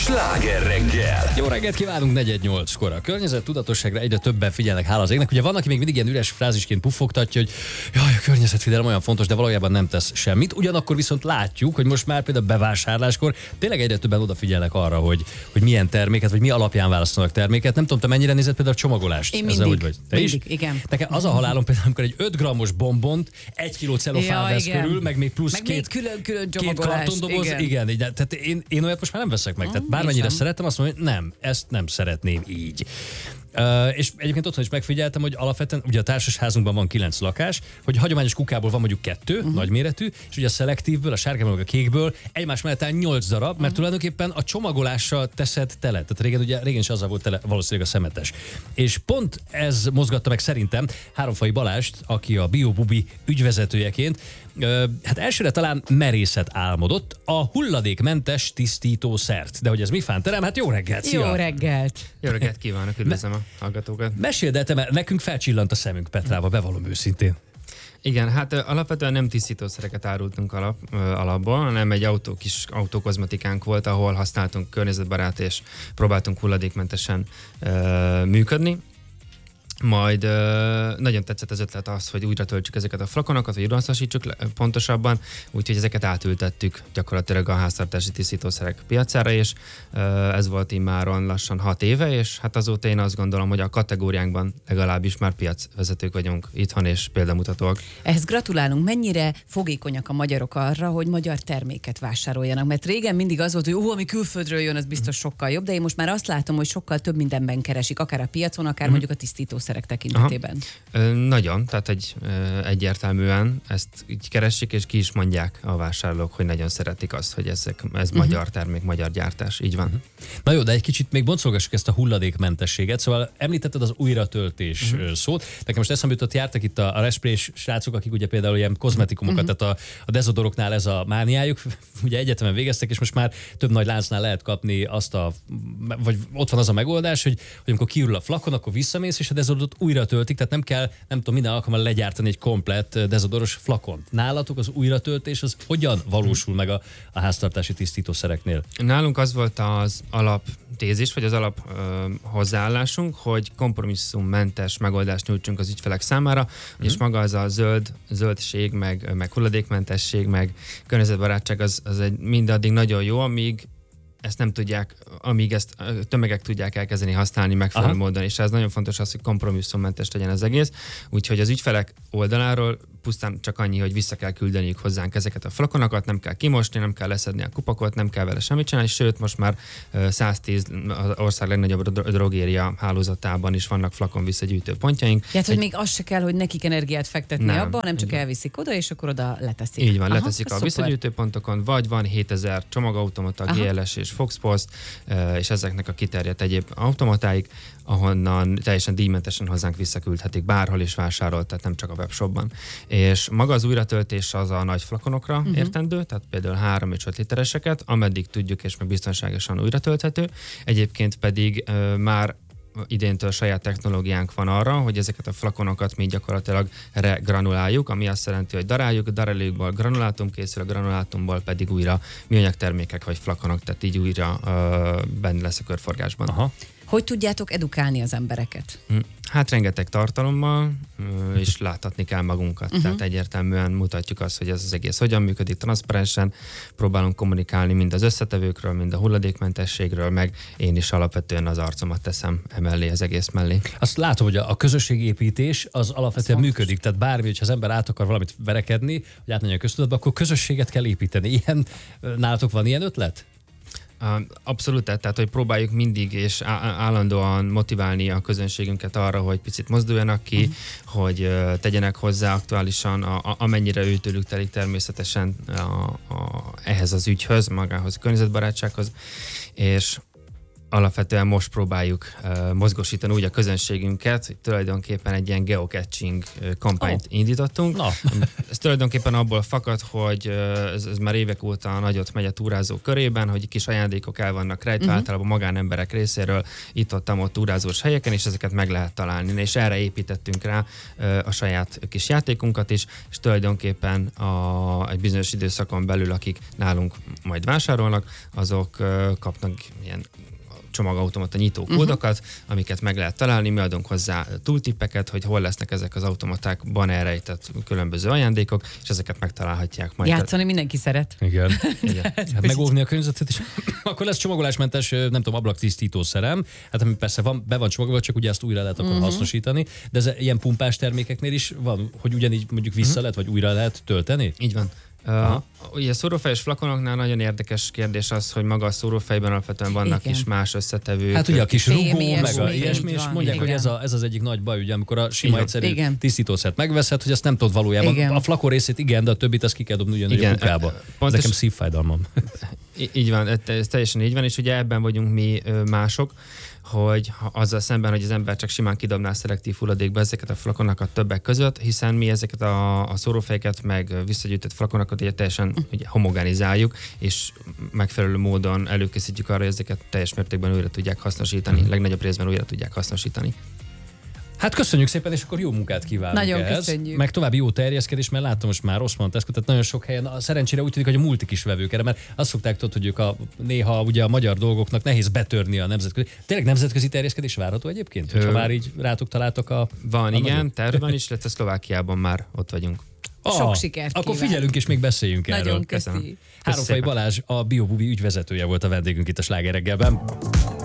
Sláger reggel! Jó reggelt kívánunk 4:08-kor. A környezettudatosságra egyre többen figyelnek, hála az égnek. Ugye van, aki még mindig ilyen üres frázisként puffogtatja, hogy jaj, a környezetvédelem olyan fontos, de valójában nem tesz semmit. Ugyanakkor viszont látjuk, hogy most már például bevásárláskor tényleg egyre többen odafigyelnek arra, hogy milyen terméket, vagy mi alapján választanak terméket. Nem tudom, te mennyire nézed például a csomagolást? Én mindig. Ezzel, hogy vagy? Te mindig, is? igen. Nekem az a halálom például, amikor egy 5 grammos bombont 1 kiló celofán vesz igen. körül, meg még plusz Meg két még külön-külön két csomagolás. kartondoboz, igen. így, tehát én olyat most már nem veszek meg. Tehát bármennyire szeretem, azt mondom, hogy nem, ezt nem szeretném így. És egyébként otthon is megfigyeltem, hogy alapvetően ugye a társasházunkban van 9 lakás, hogy hagyományos kukából van mondjuk 2, nagyméretű, és ugye a szelektívből, a sárgából, a kékből egymás mellett áll 8 darab, mert tulajdonképpen a csomagolással teszed tele. Tehát régen is azzal volt tele valószínűleg a szemetes. És pont ez mozgatta meg szerintem Háromfai Balást, aki a BioBubi ügyvezetőjeként, hát elsőre talán merészet álmodott, a hulladékmentes tisztítószert. De hogy ez mi fánterem? Hát jó reggelt, szia! Jó reggelt! Jó reggelt kívánok, üdvözlöm a hallgatókat. Meséld el, te, mert nekünk felcsillant a szemünk Petrával, bevallom őszintén. Igen, hát alapvetően nem tisztítószereket árultunk alapból, hanem egy kis autókozmetikánk volt, ahol használtunk környezetbarát és próbáltunk hulladékmentesen működni. Majd nagyon tetszett az ötlet az, hogy újra töltsük ezeket a flakonokat, vagy újrahasznosítsuk pontosabban, úgyhogy ezeket átültettük gyakorlatilag a háztartási tisztítószerek piacára, és ez volt immáron lassan 6 éve, és hát azóta én azt gondolom, hogy a kategóriánkban legalábbis már piacvezetők vagyunk itthon, és példamutatóak. Ehhez gratulálunk. Mennyire fogékonyak a magyarok arra, hogy magyar terméket vásároljanak? Mert régen mindig az volt, hogy ami külföldről jön, az biztos sokkal jobb, de én most már azt látom, hogy sokkal több mindenben keresik, akár a piacon, akár mondjuk a tisztítószerek tekintetében. Nagyon, tehát egyértelműen ezt így keresik, és ki is mondják a vásárlók, hogy nagyon szeretik azt, hogy ez magyar termék, magyar gyártás, így van. Na jó, de egy kicsit még boncolgassuk ezt a hulladékmentességet. Szóval említetted az újratöltés szót. Nekem most eszembe jutott, jártak itt a resprés srácok, akik ugye például ilyen kozmetikumokat, tehát a dezodoroknál ez a mániájuk, ugye egyetemen végeztek, és most már több nagy láncnál lehet kapni azt vagy ott van az a megoldás, hogy amikor kiürül a flakon, akkor visszamész, és a dezodorot újra töltik, tehát nem kell, nem tudom, minden alkalommal legyártani egy komplett dezodoros flakont. Nálatok az újratöltés az hogyan valósul meg a háztartási tisztítószereknél? Nálunk az volt az alaptézis, vagy az alap hozzáállásunk, hogy kompromisszummentes megoldást nyújtsunk az ügyfelek számára, és maga az a zöldség, meg hulladékmentesség, meg környezetbarátság az mindaddig nagyon jó, amíg ezt tömegek tudják elkezdeni használni megfelelő módon, és ez nagyon fontos az, hogy kompromisszummentes legyen az egész, úgyhogy az ügyfelek oldaláról pusztán csak annyi, hogy vissza kell küldeniük hozzánk ezeket a flakonokat, nem kell kimosni, nem kell leszedni a kupakot, nem kell vele semmit csinálni, sőt most már 110 az ország legnagyobb drogéria hálózatában is vannak flakon visszagyűjtő pontjaink. Tehát, hogy még az se kell, hogy nekik energiát fektetni abba, hanem csak elviszik oda, és akkor oda leteszik. Így van, leteszik a visszagyűjtő pontokon, vagy van 7000 csomagautomata, GLS és Foxpost, és ezeknek a kiterjedt egyéb automatáik, ahonnan teljesen díjmentesen hozzánk visszaküldhetik, bárhol is vásárolt, tehát nem csak a webshopban. És maga az újratöltés az a nagy flakonokra értendő, tehát például 3 és 5 litereseket, ameddig tudjuk, és meg biztonságosan újratölthető. Egyébként pedig már idéntől saját technológiánk van arra, hogy ezeket a flakonokat mi gyakorlatilag regranuláljuk, ami azt jelenti, hogy daráljuk, a darálékból granulátum készül, a granulátumból pedig újra műanyag termékek vagy flakonok, tehát így újra benne lesz a körforgásban. Aha. Hogy tudjátok edukálni az embereket? Hát rengeteg tartalommal, és láthatni kell magunkat. Tehát egyértelműen mutatjuk azt, hogy ez az egész hogyan működik transzparensen, próbálunk kommunikálni mind az összetevőkről, mind a hulladékmentességről, meg én is alapvetően az arcomat teszem emellé, az egész mellé. Azt látom, hogy a közösségépítés az alapvetően működik, tehát bármi, hogyha az ember át akar valamit verekedni, hogy átmenjen a köztudatba, akkor közösséget kell építeni. Nálatok van ilyen ötlet? Abszolút, tehát hogy próbáljuk mindig és állandóan motiválni a közönségünket arra, hogy picit mozduljanak ki, hogy tegyenek hozzá aktuálisan, amennyire őtőlük telik természetesen ehhez az ügyhöz, magához a környezetbarátsághoz, és alapvetően most próbáljuk mozgósítani úgy a közönségünket, hogy tulajdonképpen egy ilyen geocaching kampányt indítottunk. Na. Ez tulajdonképpen abból fakad, hogy ez már évek óta nagyot megy a túrázó körében, hogy kis ajándékok el vannak rejtve, általában magánemberek részéről itt-ott túrázós helyeken, és ezeket meg lehet találni. És erre építettünk rá a saját kis játékunkat is, és tulajdonképpen egy bizonyos időszakon belül, akik nálunk majd vásárolnak, azok kapnak ilyen csomagautomata nyitókódokat, amiket meg lehet találni, mi adunk hozzá tooltippeket, hogy hol lesznek ezek az automatákban elrejtett különböző ajándékok, és ezeket megtalálhatják majd. Játszani mindenki szeret. Igen. Hát megóvni a környezetet is. Akkor lesz csomagolásmentes, nem tudom, ablaktisztító szerem. Hát ami persze be van csomagolva, csak ugye ezt újra lehet akkor hasznosítani. De ez ilyen pumpás termékeknél is van, hogy ugyanígy mondjuk vissza lehet, vagy újra lehet tölteni? Így van. Ugye a szórófejes flakonoknál nagyon érdekes kérdés az, hogy maga a szórófejben alapvetően vannak is más összetevők. Hát ugye a kis rugó, ilyesmi, meg ilyesmi, és mondják, hogy ez az egyik nagy baj, ugye, amikor a sima egyszerű tisztítószert megveszed, hogy ezt nem tudod valójában. A flakon részét igen, de a többit azt ki kell dobni ugyanúgy a kukába. Ez nekem szívfájdalmam. Így van, ez teljesen így van, és ugye ebben vagyunk mi mások, hogy azzal szemben, hogy az ember csak simán kidobná szelektív hulladékba ezeket a flakonokat többek között, hiszen mi ezeket a szórófejeket, meg visszagyűjtött flakonokat ugye teljesen ugye, homogenizáljuk, és megfelelő módon előkészítjük arra, hogy ezeket teljes mértékben újra tudják hasznosítani, legnagyobb részben újra tudják hasznosítani. Hát köszönjük szépen, és akkor jó munkát kívánunk. Nagyon köszönjük. Meg további jó terjeszkedés, mert láttam most már Rossmann Tesco, tehát nagyon sok helyen, szerencsére úgy tűnik, hogy a multik is vevők erre, mert azt szokták tudni, hogy ők néha ugye a magyar dolgoknak nehéz betörni a nemzetközi. Tényleg nemzetközi terjeszkedés várható egyébként? Hogyha már így rátok találtok Van, igen, tervben is, illetve Szlovákiában már ott vagyunk. Sok sikert Akkor kíván. figyelünk és még beszéljünk erről. Nagyon köszönöm. Háromfai Balázs, a BioBubi ügyvezetője volt a vendégünk itt a Sláger reggelben.